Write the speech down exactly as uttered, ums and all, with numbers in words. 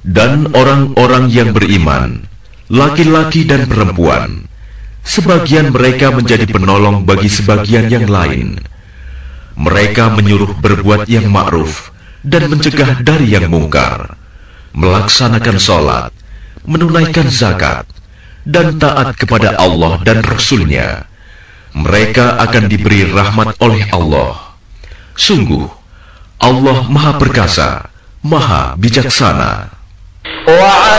Dan orang-orang yang beriman, laki-laki dan perempuan, sebagian mereka menjadi penolong bagi sebagian yang lain. Mereka menyuruh berbuat yang ma'ruf dan mencegah dari yang mungkar, melaksanakan sholat, menunaikan zakat, dan taat kepada Allah dan Rasul-Nya. Mereka akan diberi rahmat oleh Allah. Sungguh, Allah Maha Perkasa, Maha Bijaksana.